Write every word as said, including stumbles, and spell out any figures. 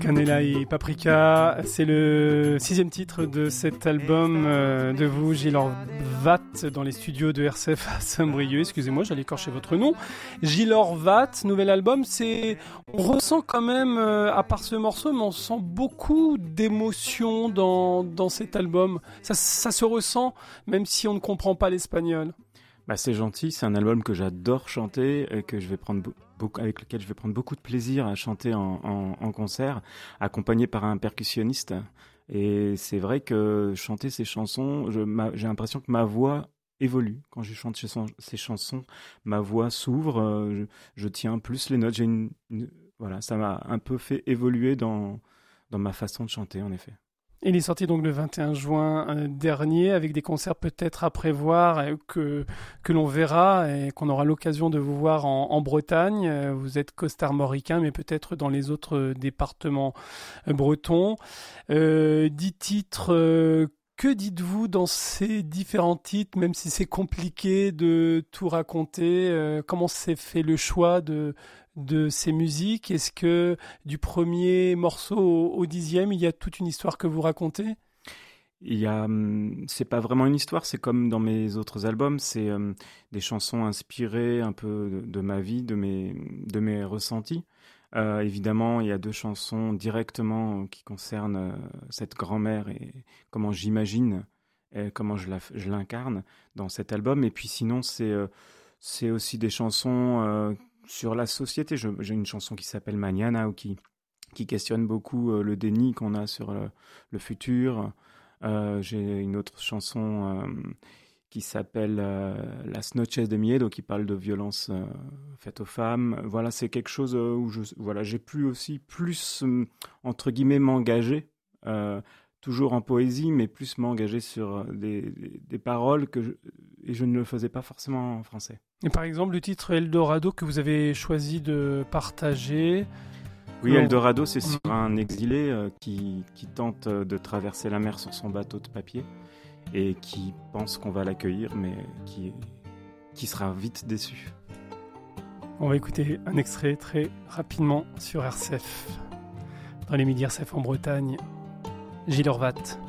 Cannella et Paprika, c'est le sixième titre de cet album euh, de vous, Gilles Horvat, dans les studios de R C F à Saint-Brieuc. Excusez-moi, j'allais écorcher votre nom. Gilles Horvat, nouvel album, c'est... On ressent quand même, euh, à part ce morceau, mais on sent beaucoup d'émotions dans, dans cet album. Ça, ça se ressent, même si on ne comprend pas l'espagnol. Bah, c'est gentil, c'est un album que j'adore chanter et que je vais prendre beaucoup, avec lequel je vais prendre beaucoup de plaisir à chanter en, en, en concert, accompagné par un percussionniste. Et c'est vrai que chanter ces chansons, je, ma, j'ai l'impression que ma voix évolue. Quand je chante ces chansons, ma voix s'ouvre, euh, je, je tiens plus les notes. J'ai une, une, voilà, ça m'a un peu fait évoluer dans, dans ma façon de chanter, en effet. Il est sorti donc le vingt et un juin euh, dernier, avec des concerts peut-être à prévoir euh, que, que l'on verra et qu'on aura l'occasion de vous voir en, en Bretagne. Euh, vous êtes costarmoricain, mais peut-être dans les autres euh, départements euh, bretons. Euh, dix titres, euh, que dites-vous dans ces différents titres, même si c'est compliqué de tout raconter? euh, Comment s'est fait le choix de... de ces musiques? Est-ce que du premier morceau au, au dixième, il y a toute une histoire que vous racontez? Il y a, c'est pas vraiment une histoire, c'est comme dans mes autres albums, c'est euh, des chansons inspirées un peu de, de ma vie, de mes, de mes ressentis. Euh, évidemment, il y a deux chansons directement qui concernent euh, cette grand-mère et comment j'imagine, et comment je, la, je l'incarne dans cet album. Et puis sinon, c'est, euh, c'est aussi des chansons... Euh, sur la société. Je, j'ai une chanson qui s'appelle Mañana ou qui, qui questionne beaucoup euh, le déni qu'on a sur euh, le futur. Euh, j'ai une autre chanson euh, qui s'appelle euh, Las Noches de Miedo, qui parle de violence euh, faite aux femmes. Voilà, c'est quelque chose euh, où je, voilà, j'ai pu aussi plus, euh, entre guillemets, m'engager, euh, toujours en poésie, mais plus m'engager sur des, des, des paroles que je, et je ne le faisais pas forcément en français. Et par exemple, le titre Eldorado que vous avez choisi de partager. Oui, non. Eldorado, c'est sur un exilé euh, qui, qui tente de traverser la mer sur son bateau de papier et qui pense qu'on va l'accueillir, mais qui, qui sera vite déçu. On va écouter un extrait très rapidement sur R C F. Dans les midis R C F en Bretagne, Gilles Horvat.